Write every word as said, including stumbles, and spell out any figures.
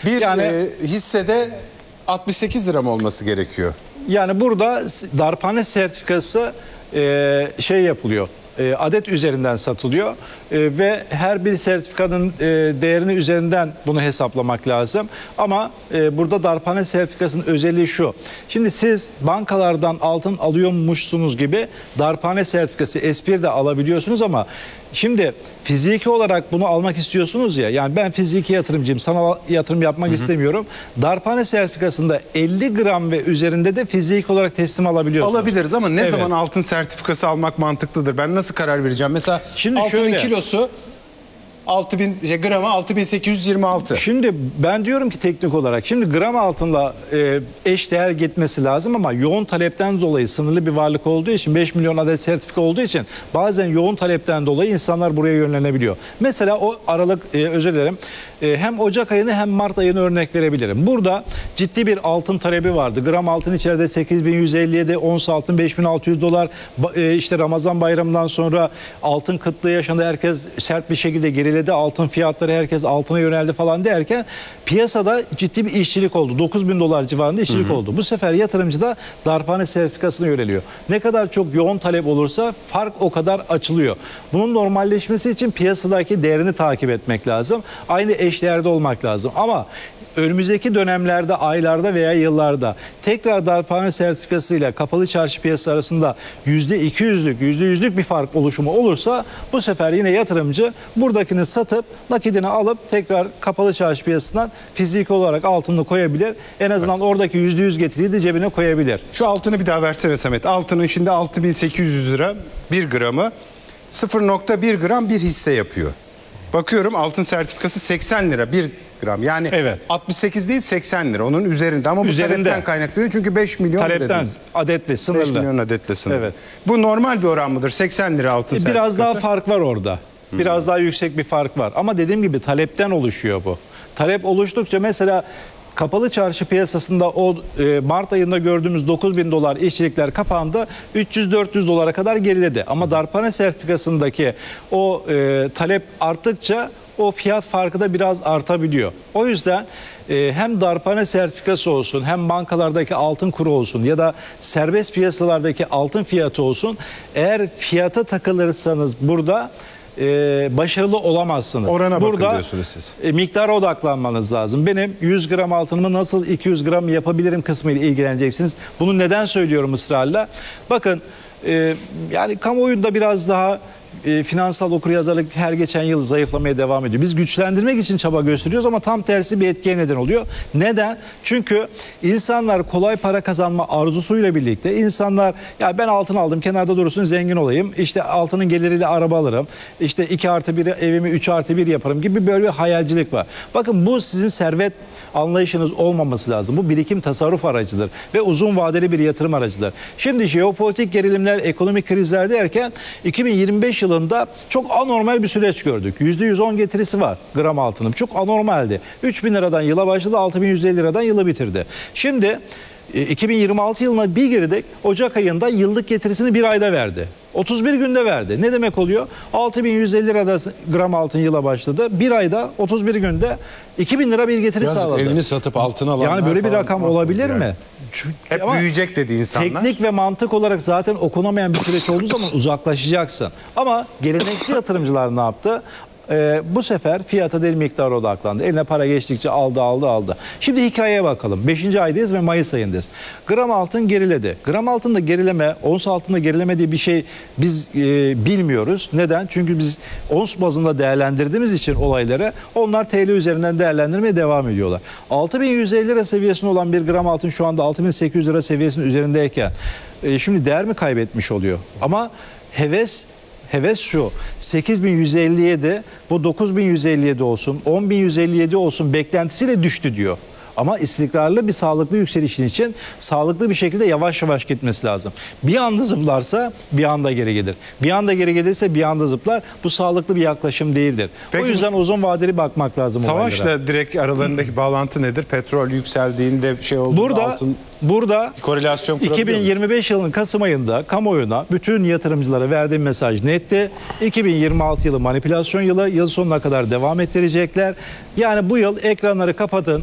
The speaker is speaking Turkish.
Bir Yani e, hissede altmış sekiz lira mı olması gerekiyor? yani burada darphane sertifikası e, şey yapılıyor. E, adet üzerinden satılıyor E, ve her bir sertifikanın e, değerini üzerinden bunu hesaplamak lazım. Ama e, burada darphane sertifikasının özelliği şu. Şimdi siz bankalardan altın alıyormuşsunuz gibi darphane sertifikası S bir de alabiliyorsunuz ama şimdi fiziki olarak bunu almak istiyorsunuz ya, yani ben fiziki yatırımcıyım, sanal yatırım yapmak hı hı. istemiyorum. Darphane sertifikasında elli gram ve üzerinde de fiziki olarak teslim alabiliyorsunuz. Alabiliriz ama ne Evet. zaman altın sertifikası almak mantıklıdır? Ben nasıl karar vereceğim? Mesela Şimdi altının şöyle. kilosu altı bin şey, gramı altı bin sekiz yüz yirmi altı. Şimdi ben diyorum ki teknik olarak şimdi gram altınla e, eş değer gitmesi lazım ama yoğun talepten dolayı sınırlı bir varlık olduğu için beş milyon adet sertifika olduğu için bazen yoğun talepten dolayı insanlar buraya yönlenebiliyor. Mesela o Aralık e, özür dilerim e, hem Ocak ayını hem Mart ayını örnek verebilirim. Burada ciddi bir altın talebi vardı. Gram altın içeride sekiz bin yüz elli yedi, ons altın beş bin altı yüz dolar. E, işte Ramazan bayramından sonra altın kıtlığı yaşandı. Herkes sert bir şekilde geriledi. Altın fiyatları, herkes altına yöneldi falan derken piyasada ciddi bir işçilik oldu. dokuz bin dolar civarında işçilik hı hı. oldu. Bu sefer yatırımcı da darphane sertifikasına yöneliyor. Ne kadar çok yoğun talep olursa fark o kadar açılıyor. Bunun normalleşmesi için piyasadaki değerini takip etmek lazım. Aynı eşdeğerde olmak lazım. Ama önümüzdeki dönemlerde, aylarda veya yıllarda tekrar darphane sertifikasıyla kapalı çarşı piyasası arasında yüzde iki yüzlük, yüzde yüzlük bir fark oluşumu olursa bu sefer yine yatırımcı buradakini satıp nakidini alıp tekrar kapalı çarşı piyasasından fiziki olarak altını koyabilir. En azından evet. oradaki yüzde yüz getiriyi de cebine koyabilir. Şu altını bir daha versene Samet. Altının şimdi altı bin sekiz yüz lira bir gramı, sıfır nokta bir gram bir hisse yapıyor. Bakıyorum altın sertifikası seksen lira bir gram. Yani evet. altmış sekiz değil seksen lira onun üzerinde ama bu üzerinde. Talepten kaynaklanıyor çünkü beş milyon talepten dediniz. adetli sınırlı. beş milyon adetle sınırlı. Evet. Bu normal bir oran mıdır? seksen lira altın sertifikası. Biraz daha fark var orada. Biraz hmm. daha yüksek bir fark var. Ama dediğim gibi talepten oluşuyor bu. Talep oluştukça mesela kapalı çarşı piyasasında o e, Mart ayında gördüğümüz dokuz bin dolar işçilikler kapandı. üç yüz dört yüz dolara kadar geriledi. Ama darphane sertifikasındaki o e, talep arttıkça o fiyat farkı da biraz artabiliyor. O yüzden e, hem darphane sertifikası olsun hem bankalardaki altın kuru olsun ya da serbest piyasalardaki altın fiyatı olsun, eğer fiyata takılırsanız burada e, başarılı olamazsınız. Orana burada, bakın diyorsunuz siz. E, miktara odaklanmanız lazım. Benim yüz gram altınımı nasıl iki yüz gram yapabilirim kısmıyla ilgileneceksiniz. Bunu neden söylüyorum ısrarla? Bakın e, yani kamuoyunda biraz daha E, finansal okuryazarlık her geçen yıl zayıflamaya devam ediyor. Biz güçlendirmek için çaba gösteriyoruz ama tam tersi bir etkiye neden oluyor. Neden? Çünkü insanlar kolay para kazanma arzusuyla birlikte insanlar ya ben altın aldım kenarda durursun zengin olayım. İşte altının geliriyle araba alırım. İşte iki artı bir evimi üç artı bir yaparım gibi böyle bir hayalcilik var. Bakın bu sizin servet anlayışınız olmaması lazım. Bu birikim tasarruf aracıdır ve uzun vadeli bir yatırım aracıdır. Şimdi jeopolitik gerilimler, ekonomik krizler derken iki bin yirmi beş yılında çok anormal bir süreç gördük. yüzde yüz on getirisi var gram altının. Çok anormaldi. üç bin liradan yıla başladı, altı bin yüz elli liradan yılı bitirdi. Şimdi iki bin yirmi altı yılına bir girdik. Ocak ayında yıllık getirisini bir ayda verdi. otuz bir günde verdi. Ne demek oluyor? altı bin yüz elli lirada gram altın yıla başladı. Bir ayda otuz bir günde iki bin lira bir getiri Biraz sağladı. evini satıp altın alanlar Yani böyle bir falan rakam olabilir yani. mi? Çünkü hep ama büyüyecek dedi insanlar. Teknik ve mantık olarak zaten okunamayan bir süreç olduğu zaman uzaklaşacaksın. Ama gelenekçi yatırımcılar ne yaptı? Ee, bu sefer fiyata değil miktara odaklandı. Eline para geçtikçe aldı aldı aldı. Şimdi hikayeye bakalım. beşinci aydayız ve Mayıs ayındayız. Gram altın geriledi. Gram altında gerileme, ons altında gerileme diye bir şey biz e, bilmiyoruz. Neden? Çünkü biz ons bazında değerlendirdiğimiz için olayları onlar T L üzerinden değerlendirmeye devam ediyorlar. altı bin yüz elli lira seviyesinde olan bir gram altın şu anda altı bin sekiz yüz lira seviyesinin üzerindeyken e, şimdi değer mi kaybetmiş oluyor? Ama heves Heves şu, sekiz bin yüz elli yedi, bu dokuz bin yüz elli yedi olsun, on bin yüz elli yedi olsun beklentisiyle düştü diyor. Ama istikrarlı bir sağlıklı yükselişin için sağlıklı bir şekilde yavaş yavaş gitmesi lazım. Bir anda zıplarsa bir anda geri gelir. Bir anda geri gelirse bir anda zıplar. Bu sağlıklı bir yaklaşım değildir. Peki, o yüzden uzun vadeli bakmak lazım. Savaşla olaylara. direkt aralarındaki Hı. bağlantı nedir? Petrol yükseldiğinde şey olduğunda burada, altın... Burada korelasyon iki bin yirmi beş yılının Kasım ayında kamuoyuna bütün yatırımcılara verdiğim mesaj netti. iki bin yirmi altı yılı manipülasyon yılı, yıl sonuna kadar devam ettirecekler. Yani bu yıl ekranları kapatın,